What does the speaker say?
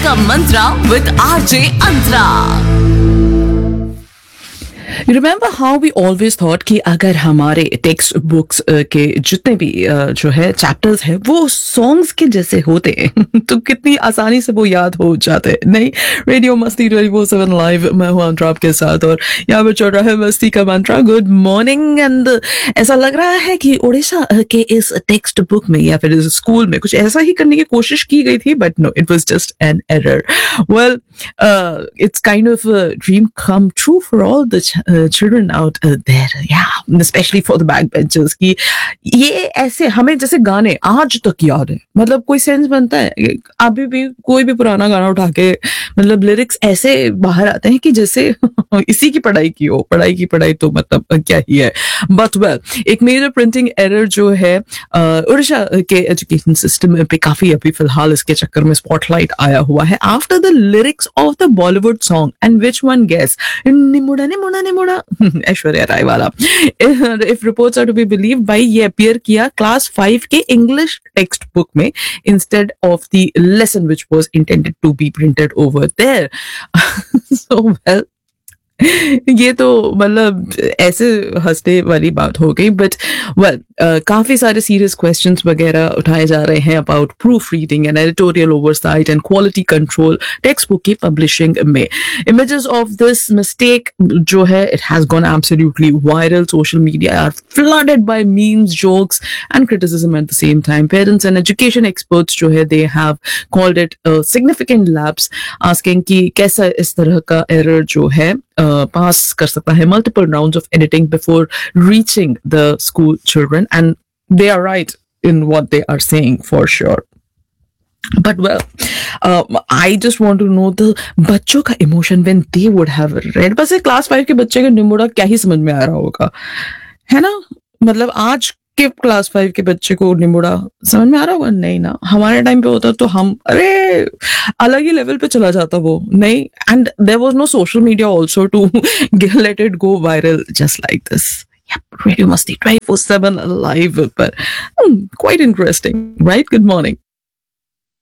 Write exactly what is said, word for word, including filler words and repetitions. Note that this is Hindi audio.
का मंत्रा with R J Antra. Remember how we always thought कि अगर हमारे टेक्स्ट बुक्स के जितने भी uh, जो है चैप्टर्स हैं वो सॉन्ग्स के जैसे होते हैं तो कितनी आसानी से वो याद हो जाते हैं. नहीं, रेडियो मस्ती ट्वेंटी फोर सेवन लाइव, मैं हूं अंतरा आपके साथ और यहाँ पर चल रहा है मस्ती का मंत्रा. Good morning. एंड ऐसा लग रहा है कि उड़ीसा के इस टेक्स्ट बुक में या फिर इस स्कूल में कुछ ऐसा ही करने की कोशिश की गई थी, but no, it was just an error. Well, it's kind of dream come true for all the Uh, children out uh, there, yeah, especially for the backbenchers. कि ये ऐसे हमें जैसे गाने आज तक याद है, मतलब कोई सेंस बनता है अभी भी कोई भी पुराना गाना उठा के, मतलब लिरिक्स ऐसे बाहर आते हैं कि जैसे इसी की पढ़ाई की हो. पढ़ाई की पढ़ाई तो मतलब क्या ही है. बट वेल, एक मेजर प्रिंटिंग एरर जो है उड़ीसा के एजुकेशन सिस्टम पे काफी अभी फिलहाल इसके चक्कर में स्पॉटलाइट आया हुआ है after the lyrics of the Bollywood song. And which one guess? निमुड़ा निमुड़ा निमुड़ा Aishwarya Rai वाला. If reports are to be believe by, ये अपीयर किया क्लास फाइव के इंग्लिश टेक्स्ट बुक में instead of the lesson which was intended to be printed over there. So well, ये तो मतलब ऐसे हंसने वाली बात हो गई. बट वेल, काफी सारे सीरियस क्वेश्चंस वगैरह उठाए जा रहे हैं about proof reading and editorial oversight and quality control text book की पब्लिशिंग में. इमेजेस ऑफ दिस मिस्टेक जो है, it has gone absolutely viral. Social media are flooded bye memes, jokes and criticism at the same time. Parents and education experts जो है, they have called it significant lapse, asking कि कैसा इस तरह का एरर जो है पास uh, कर सकता है multiple rounds of editing before reaching the school children, and they are right in what they are saying for sure. But well, uh, I just want to know the बच्चों का emotion when they would have read. बस एक क्लास फाइव के बच्चे का निमुड़ा क्या ही समझ में आ रहा होगा, है ना? मतलब आज के क्लास फाइव के बच्चे को निमुड़ा समझ में आ रहा होगा? नहीं ना. हमारे टाइम पे होता तो हम अरे अलग ही लेवल पे चला जाता वो. नहीं, and there was no social media also to let it go viral just like this. Yep, Radio Masti twenty four seven live, but hmm, quite interesting, right? Good morning.